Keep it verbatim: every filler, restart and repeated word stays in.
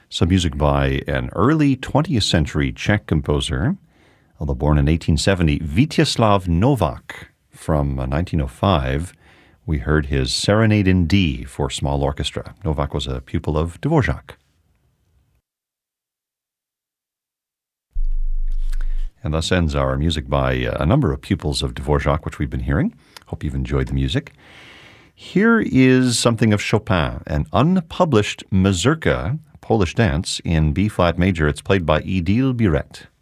Some music by an early twentieth century Czech composer, although born in eighteen seventy, Vítězslav Novak. From nineteen oh five, we heard his Serenade in D for small orchestra. Novak was a pupil of Dvorak. And thus ends our music by a number of pupils of Dvorak, which we've been hearing. Hope you've enjoyed the music. Here is something of Chopin, an unpublished mazurka, Polish dance, in B-flat major. It's played by Idil Biret.